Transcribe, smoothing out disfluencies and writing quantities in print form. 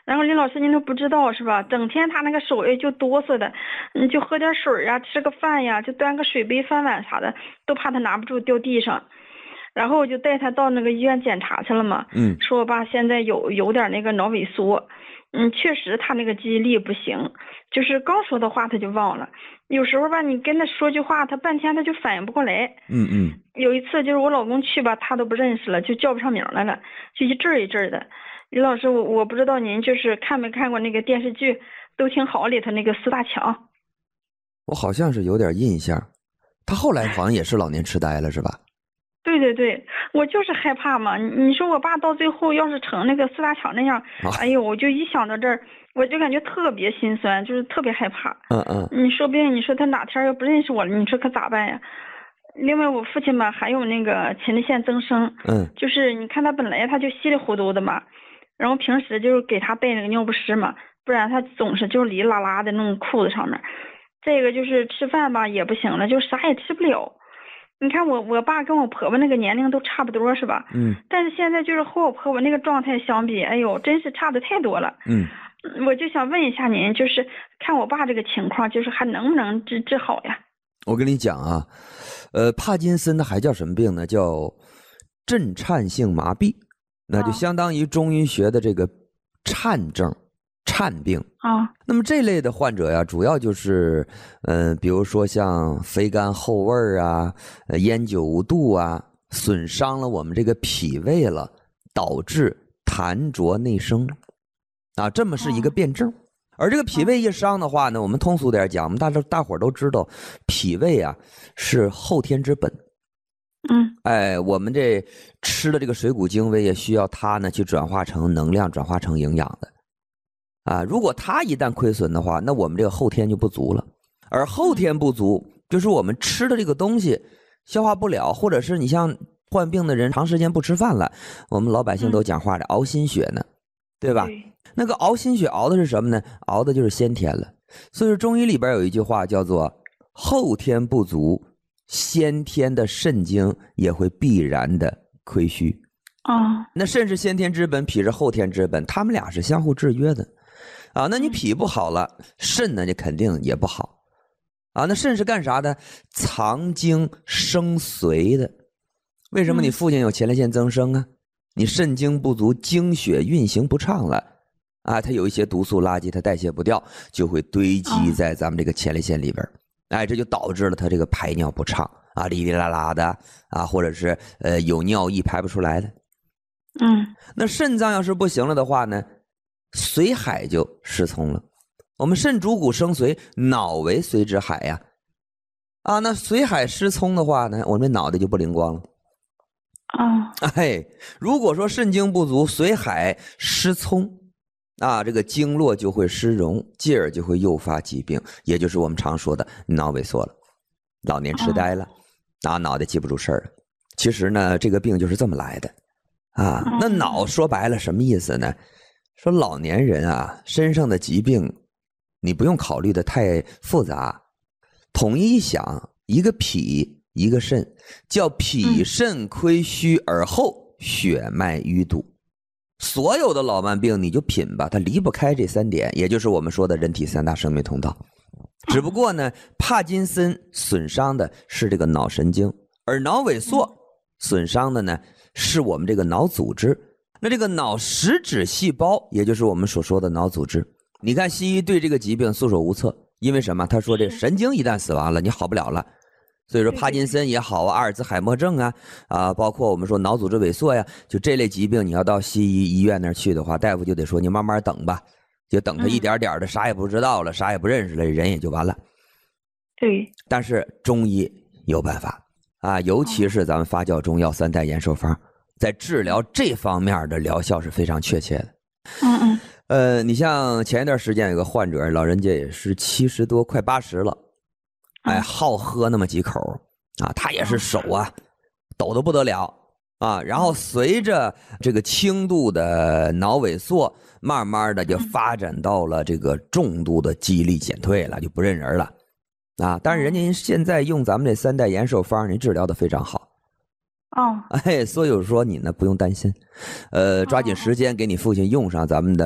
然后林老师您都不知道是吧？整天他那个手就哆嗦的，就喝点水呀，吃个饭呀，就端个水杯饭碗啥的，都怕他拿不住掉地上。然后我就带他到那个医院检查去了嘛，说我爸现在有点那个脑萎缩，确实他那个记忆力不行，就是刚说的话他就忘了，有时候吧你跟他说句话，他半天他就反应不过来。有一次就是我老公去吧，他都不认识了，就叫不上名来了，就一阵一阵的。李老师，我不知道您就是看没看过那个电视剧《都挺好》里头那个四大强？ 我好像是有点印象，他后来好像也是老年痴呆了，是吧？ 对对对，我就是害怕嘛。你说我爸到最后要是成那个四大强那样，哎呦，我就一想到这儿，我就感觉特别心酸，就是特别害怕。你说不定你说他哪天要不认识我了，你说可咋办呀？另外我父亲吧还有那个前列腺增生，就是你看他本来他就稀里糊涂的嘛，然后平时就是给他带那个尿不湿嘛，不然他总是就是哩啦啦的弄裤子上面。这个就是吃饭吧也不行了，就啥也吃不了。你看我爸跟我婆婆那个年龄都差不多是吧？但是现在就是和我婆婆那个状态相比，哎呦，真是差的太多了。我就想问一下您，就是看我爸这个情况，就是还能不能治好呀？ 我跟你讲啊，帕金森的还叫什么病呢？叫震颤性麻痹，那就相当于中医学的这个颤症。颤病那么这类的患者呀，主要就是比如说像肥甘厚味啊，烟酒无度啊，损伤了我们这个脾胃了，导致痰浊内生啊，这么是一个辩证。而这个脾胃一伤的话呢，我们通俗点讲，我们大伙都知道，脾胃啊是后天之本。我们这吃的这个水谷精微也需要它呢去转化成能量，转化成营养的。如果它一旦亏损的话，那我们这个后天就不足了。而后天不足，就是我们吃的这个东西消化不了，或者是你像患病的人长时间不吃饭了，我们老百姓都讲话的熬心血呢，对吧？那个熬心血熬的是什么呢？熬的就是先天了。所以说中医里边有一句话叫做后天不足，先天的肾精也会必然的亏虚。那肾是先天之本，脾是后天之本，他们俩是相互制约的。那你脾不好了，肾呢就肯定也不好。那肾是干啥的？藏精生髓的。为什么你父亲有前列腺增生啊？你肾精不足，精血运行不畅了它有一些毒素垃圾它代谢不掉，就会堆积在咱们这个前列腺里边。这就导致了它这个排尿不畅哩哩啦啦的或者是有尿意排不出来的。那肾脏要是不行了的话呢，髓海就失聪了。我们肾主骨生髓，脑为髓之海呀。那髓海失聪的话呢，我们脑袋就不灵光了。如果说肾精不足，髓海失聪这个经络就会失容，进而就会诱发疾病，也就是我们常说的脑萎缩了，老年痴呆了脑袋记不住事儿了。其实呢，这个病就是这么来的那脑说白了什么意思呢？说老年人身上的疾病你不用考虑的太复杂，统一想，一个脾一个肾，叫脾肾亏虚而后血脉淤堵。所有的老慢病你就品吧，它离不开这3点，也就是我们说的人体3大生命通道。只不过呢，帕金森损伤的是这个脑神经，而脑萎缩损伤的呢是我们这个脑组织。那这个脑实质细胞，也就是我们所说的脑组织，你看西医对这个疾病束手无策，因为什么？他说这神经一旦死亡了，你好不了了。所以说帕金森也好阿尔兹海默症包括我们说脑组织萎缩呀，就这类疾病你要到西医医院那儿去的话，大夫就得说你慢慢等吧，就等他一点点的啥也不知道了，啥也不认识了，人也就完了。 对。但是中医有办法尤其是咱们发酵中药3代延寿方，在治疗这方面的疗效是非常确切的。你像前一段时间有个患者，老人家也是70多快80了，好喝那么几口他也是手抖得不得了然后随着这个轻度的脑萎缩，慢慢的就发展到了这个重度的记忆力减退了，就不认人了但是人家现在用咱们这3代延寿方，人治疗的非常好所以说你呢不用担心，抓紧时间给你父亲用上咱们的